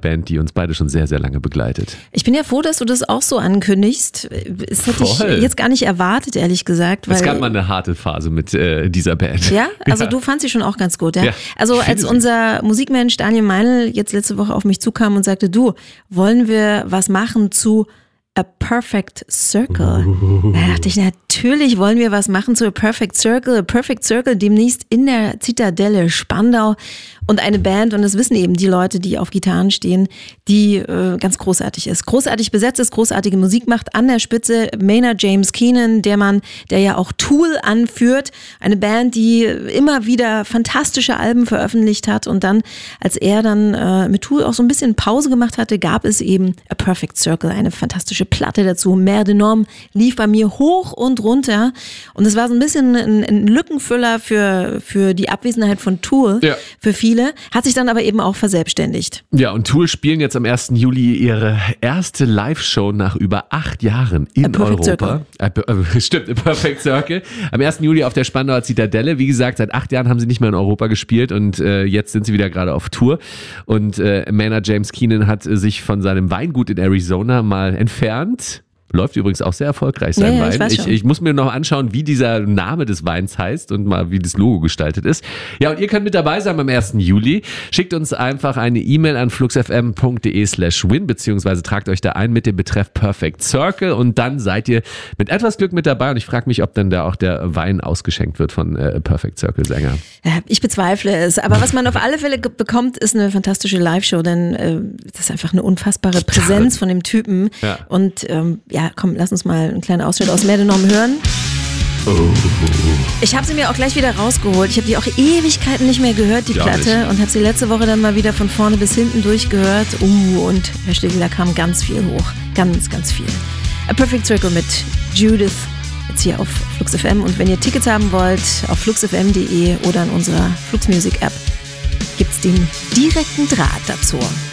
Band, die uns beide schon sehr, sehr lange begleitet. Ich bin ja froh, dass du das auch so ankündigst. Das hätte ich jetzt gar nicht erwartet, ehrlich gesagt. Weil es gab mal eine harte Phase mit dieser Band. Ja? Also du fandst sie schon auch ganz gut, ja? Ja, also als unser Musikmensch Daniel Meinl jetzt letzte Woche auf mich zukam und sagte, du, wollen wir was machen zu A Perfect Circle? Da dachte ich, natürlich wollen wir was machen zu A Perfect Circle. A Perfect Circle demnächst in der Zitadelle Spandau und eine Band, und das wissen eben die Leute, die auf Gitarren stehen, die ganz großartig ist. Großartig besetzt ist, großartige Musik macht. An der Spitze Maynard James Keenan, der ja auch Tool anführt. Eine Band, die immer wieder fantastische Alben veröffentlicht hat, und dann, als er dann mit Tool auch so ein bisschen Pause gemacht hatte, gab es eben A Perfect Circle, eine fantastische Platte dazu. Mer de Norm lief bei mir hoch und runter, und es war so ein bisschen ein Lückenfüller für die Abwesenheit von Tool, für viele, hat sich dann aber eben auch verselbstständigt. Ja, und Tool spielen jetzt am 1. Juli ihre erste Live-Show nach über 8 Jahren in Europa. Stimmt, A Perfect Circle. Am 1. Juli auf der Spandauer Zitadelle. Wie gesagt, seit 8 Jahren haben sie nicht mehr in Europa gespielt, und jetzt sind sie wieder gerade auf Tour. Und Maynard James Keenan hat sich von seinem Weingut in Arizona mal entfernt. Läuft übrigens auch sehr erfolgreich, sein Wein. Ich muss mir noch anschauen, wie dieser Name des Weins heißt und mal, wie das Logo gestaltet ist. Ja, und ihr könnt mit dabei sein am 1. Juli. Schickt uns einfach eine E-Mail an fluxfm.de/win, beziehungsweise tragt euch da ein mit dem Betreff Perfect Circle, und dann seid ihr mit etwas Glück mit dabei, und ich frage mich, ob dann da auch der Wein ausgeschenkt wird von Perfect Circle Sänger. Ich bezweifle es, aber was man auf alle Fälle bekommt, ist eine fantastische Live-Show, denn das ist einfach eine unfassbare Präsenz von dem Typen. Ja. Und komm, lass uns mal einen kleinen Ausschnitt aus Mer de Norm hören. Ich habe sie mir auch gleich wieder rausgeholt. Ich habe die auch Ewigkeiten nicht mehr gehört, die Platte, und habe sie letzte Woche dann mal wieder von vorne bis hinten durchgehört. Und Herr Stegel, da kam ganz viel hoch. Ganz, ganz viel. A Perfect Circle mit Judith, jetzt hier auf Flux FM. Und wenn ihr Tickets haben wollt, auf fluxfm.de oder in unserer Flux Music App, gibt's den direkten Draht dazu.